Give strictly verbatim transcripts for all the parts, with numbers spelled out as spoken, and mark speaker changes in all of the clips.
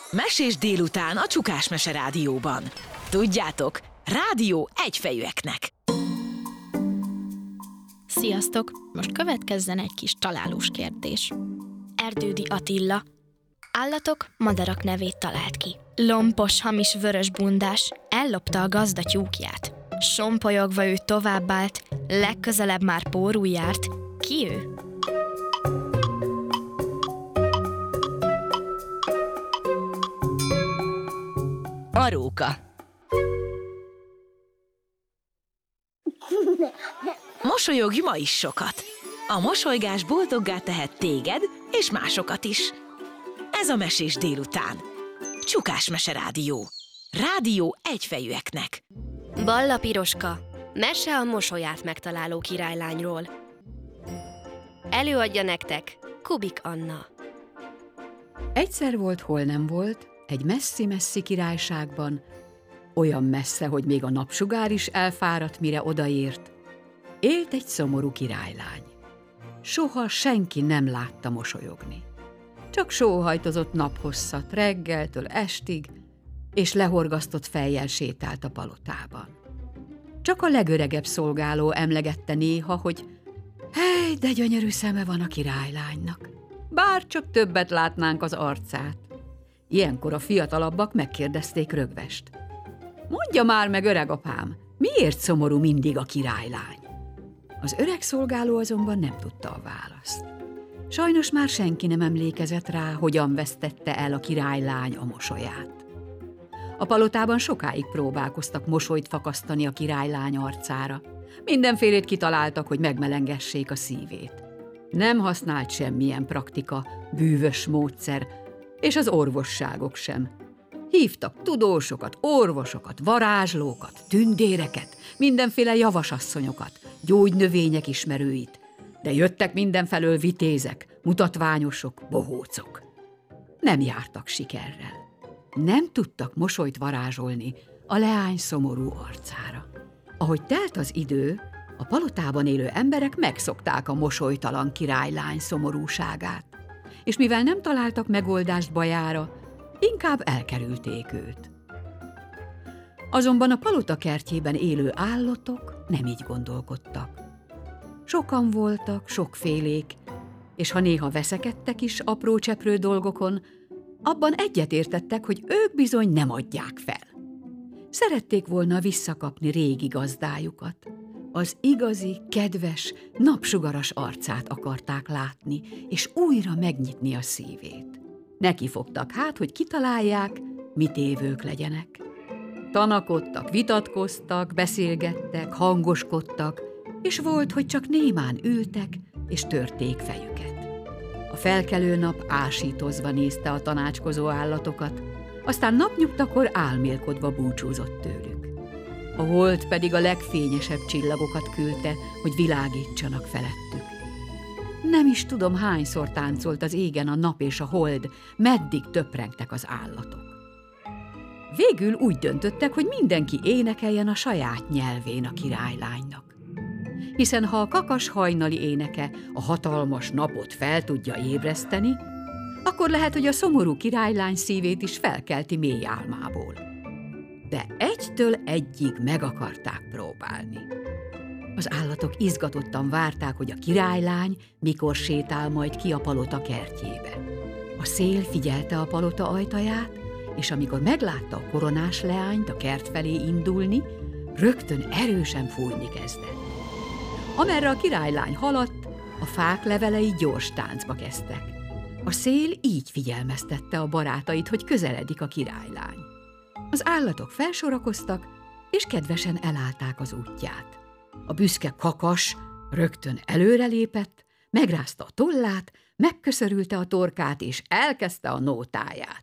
Speaker 1: Mesés délután a Csukás Mese Rádióban. Tudjátok, rádió egyfejűeknek.
Speaker 2: Sziasztok! Most következzen egy kis találós kérdés. Erdődi Attila. Állatok, madarak nevét talált ki. Lompos, hamis vörös bundás ellopta a gazda tyúkját. Sompolyogva ő továbbált, legközelebb már pórul járt. Ki ő?
Speaker 1: A róka. Mosolyogj ma is sokat. A mosolygás boldoggá tehet téged és másokat is. Ez a Mesés délután. Csukás Mese Rádió. Rádió egyfejűeknek.
Speaker 3: Balla Piroska. Mese a mosolyát megtaláló királylányról. Előadja nektek Kubik Anna.
Speaker 4: Egyszer volt, hol nem volt, egy messzi-messzi királyságban, olyan messze, hogy még a napsugár is elfáradt, mire odaért, élt egy szomorú királylány. Soha senki nem látta mosolyogni. Csak sóhajtozott naphosszat, reggeltől estig, és lehorgasztott fejjel sétált a palotában. Csak a legöregebb szolgáló emlegette néha, hogy hely, de gyönyörű szeme van a királylánynak. Bár csak többet látnánk az arcát. Ilyenkor a fiatalabbak megkérdezték rögvest. Mondja már meg, öregapám, miért szomorú mindig a királylány? Az öreg szolgáló azonban nem tudta a választ. Sajnos már senki nem emlékezett rá, hogyan vesztette el a királylány a mosolyát. A palotában sokáig próbálkoztak mosolyt fakasztani a királylány arcára. Mindenfélét kitaláltak, hogy megmelengessék a szívét. Nem használt semmilyen praktika, bűvös módszer, és az orvosságok sem. Hívtak tudósokat, orvosokat, varázslókat, tündéreket, mindenféle javasasszonyokat, gyógynövények ismerőit, de jöttek mindenfelől vitézek, mutatványosok, bohócok. Nem jártak sikerrel. Nem tudtak mosolyt varázsolni a leány szomorú arcára. Ahogy telt az idő, a palotában élő emberek megszokták a mosolytalan királylány szomorúságát, és mivel nem találtak megoldást bajára, inkább elkerülték őt. Azonban a palota kertjében élő állatok nem így gondolkodtak. Sokan voltak, sokfélék, és ha néha veszekedtek is apró-cseprő dolgokon, abban egyetértettek, hogy ők bizony nem adják fel. Szerették volna visszakapni régi gazdájukat. Az igazi, kedves, napsugaras arcát akarták látni, és újra megnyitni a szívét. Nekifogtak hát, hogy kitalálják, mit évők legyenek. Tanakodtak, vitatkoztak, beszélgettek, hangoskodtak, és volt, hogy csak némán ültek, és törték fejüket. A felkelő nap ásítozva nézte a tanácskozó állatokat, aztán napnyugtakor álmélkodva búcsúzott tőlük. A hold pedig a legfényesebb csillagokat küldte, hogy világítsanak felettük. Nem is tudom, hányszor táncolt az égen a nap és a hold, meddig töprengtek az állatok. Végül úgy döntöttek, hogy mindenki énekeljen a saját nyelvén a királylánynak. Hiszen ha a kakas hajnali éneke a hatalmas napot fel tudja ébreszteni, akkor lehet, hogy a szomorú királylány szívét is felkelti mély álmából. De egytől egyig meg akarták próbálni. Az állatok izgatottan várták, hogy a királylány mikor sétál majd ki a palota kertjébe. A szél figyelte a palota ajtaját, és amikor meglátta a koronás leányt a kert felé indulni, rögtön erősen fújni kezdett. Amerre a királylány haladt, a fák levelei gyors táncba kezdtek. A szél így figyelmeztette a barátait, hogy közeledik a királylány. Az állatok felsorakoztak, és kedvesen elállták az útját. A büszke kakas rögtön előrelépett, megrázta a tollát, megköszörülte a torkát, és elkezdte a nótáját.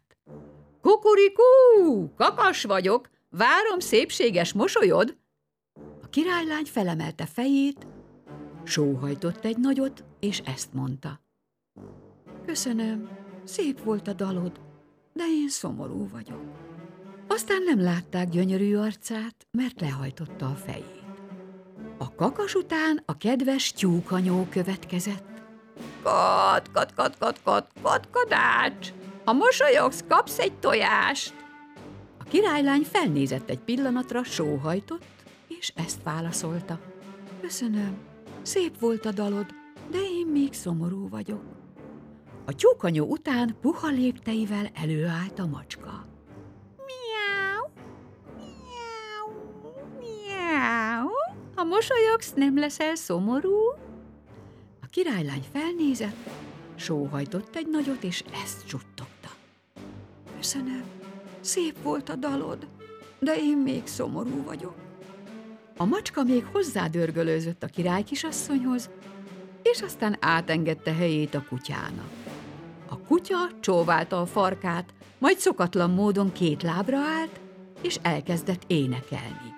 Speaker 4: Kukurikú, kakas vagyok, várom szépséges mosolyod. A királylány felemelte fejét, sóhajtott egy nagyot, és ezt mondta. Köszönöm, szép volt a dalod, de én szomorú vagyok. Aztán nem látták gyönyörű arcát, mert lehajtotta a fejét. A kakas után a kedves tyúkanyó következett. Kat, kat, kat, kat, kat, kat, kadács! Ha mosolyogsz, kapsz egy tojást. A királylány felnézett egy pillanatra, sóhajtott, és ezt válaszolta. Köszönöm, szép volt a dalod, de én még szomorú vagyok. A tyúkanyó után puha lépteivel előállt a macska. Miau, miau, miau. Ha mosolyogsz, nem leszel szomorú? A királylány felnézett, sóhajtott egy nagyot, és ezt suttogta. Köszönöm, szép volt a dalod, de én még szomorú vagyok. A macska még hozzádörgölőzött a király kisasszonyhoz, és aztán átengedte helyét a kutyának. A kutya csóválta a farkát, majd szokatlan módon két lábra állt, és elkezdett énekelni.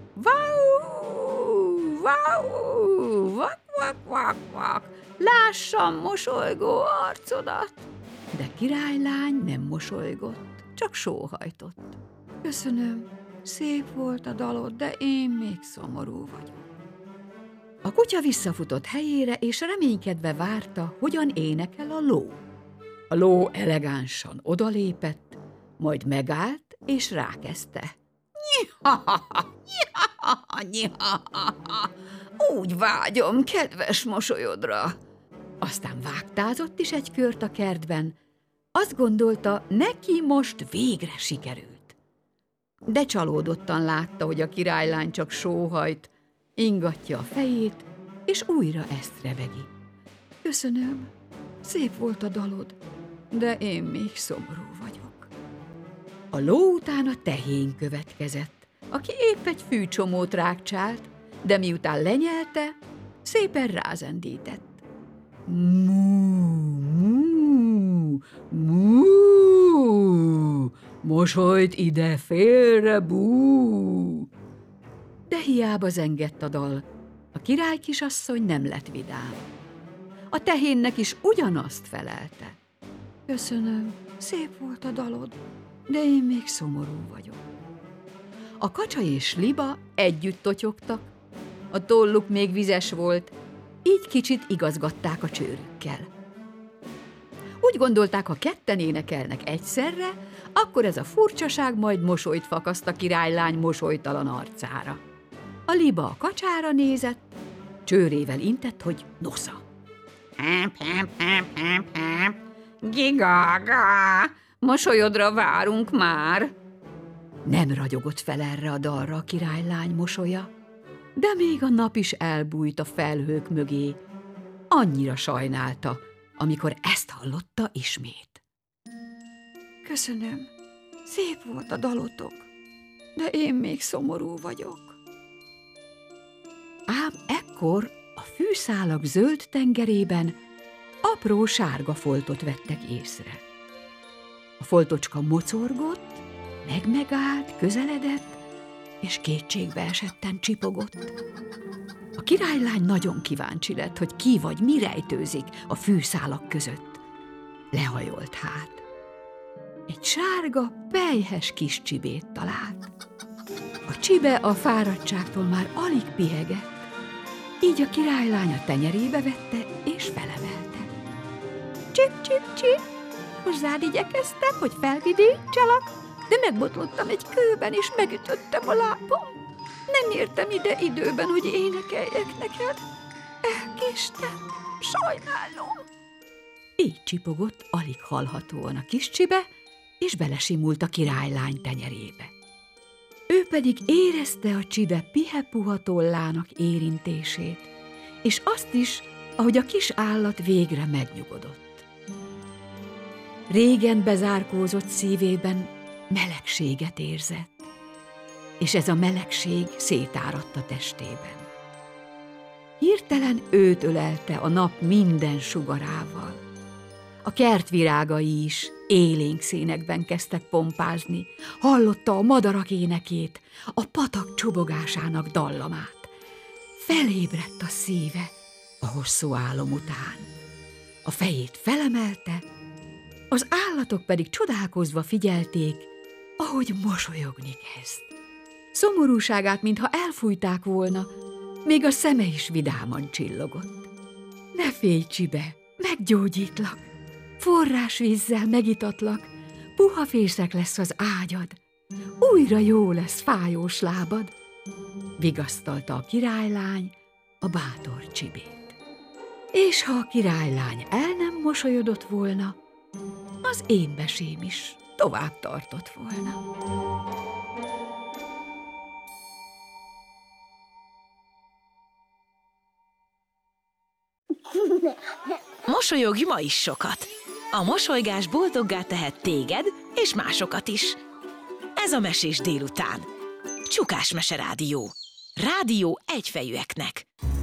Speaker 4: Vau, vau, vak, vak, vak, vak, lássam mosolygó arcodat. De királylány nem mosolygott, csak sóhajtott. Köszönöm, szép volt a dalod, de én még szomorú vagyok. A kutya visszafutott helyére, és reménykedve várta, hogyan énekel a ló. A ló elegánsan odalépett, majd megállt, és rákezdte. Nyiha-ha-ha, nyiha-ha-ha, nyiha-ha-ha. Úgy vágyom kedves mosolyodra. Aztán vágtázott is egy kört a kertben. Azt gondolta, neki most végre sikerült. De csalódottan látta, hogy a királylány csak sóhajt, ingatja a fejét, és újra ezt revegi. Köszönöm, szép volt a dalod, de én még szomorú vagyok. A ló után a tehén következett, aki épp egy fűcsomót rákcsált, de miután lenyelte, szépen rázendített. Mú, mú, mú, mosolyt ide félre, bú. De hiába zengett a dal, a király kisasszony nem lett vidám. A tehénnek is ugyanazt felelte. Köszönöm, szép volt a dalod, de én még szomorú vagyok. A kacsa és liba együtt totyogtak, a tolluk még vizes volt, így kicsit igazgatták a csőrükkel. Úgy gondolták, ha ketten énekelnek egyszerre, akkor ez a furcsaság majd mosolyt fakaszt a királylány mosolytalan arcára. A liba a kacsára nézett, csőrével intett, hogy nosza. Hep, hep, hep, hep, hep. Gigaga, mosolyodra várunk már. Nem ragyogott fel erre a dalra a királylány mosolya, de még a nap is elbújt a felhők mögé. Annyira sajnálta, amikor ezt hallotta ismét. Köszönöm, szép volt a dalotok, de én még szomorú vagyok. Ám ekkor a fűszálak zöld tengerében apró sárga foltot vettek észre. A foltocska mocorgott, meg-megállt, közeledett, és kétségbe esetten csipogott. A királylány nagyon kíváncsi lett, hogy ki vagy mi rejtőzik a fűszálak között. Lehajolt hát. Egy sárga, pelyhes kis csibét talált. A csibe a fáradtságtól már alig pihegett, így a királylány a tenyerébe vette és felemelte. Csip-csip-csip, hozzád igyekeztem, hogy felvidítsalak, de megbotlottam egy kőben, és megütöttem a lábam. Nem értem ide időben, hogy énekeljek neked. Elkéstem, sajnálom. Így csipogott alig hallhatóan a kis csibe, és belesimult a királylány tenyerébe. Ő pedig érezte a csibe pihe-puha tollának érintését, és azt is, ahogy a kis állat végre megnyugodott. Régen bezárkózott szívében melegséget érzett, és ez a melegség szétáradt a testében. Hirtelen őt ölelte a nap minden sugarával. A kert virágai is élénk színekben kezdtek pompázni, hallotta a madarak énekét, a patak csobogásának dallamát. Felébredt a szíve a hosszú álom után. A fejét felemelte, az állatok pedig csodálkozva figyelték, ahogy mosolyogni kezd. Szomorúságát, mintha elfújták volna, még a szeme is vidáman csillogott. Ne félj, csibe, meggyógyítlak! forrásvízzel megitatlak, puha fészek lesz az ágyad, újra jó lesz fájós lábad, vigasztalta a királylány a bátor Csibét. És ha a királylány el nem mosolyodott volna, az én mesém is tovább tartott volna.
Speaker 1: Mosolyogj ma is sokat! A mosolygás boldoggá tehet téged és másokat is. Ez a Mesés délután. Csukás Mese Rádió. Rádió egyfejűeknek.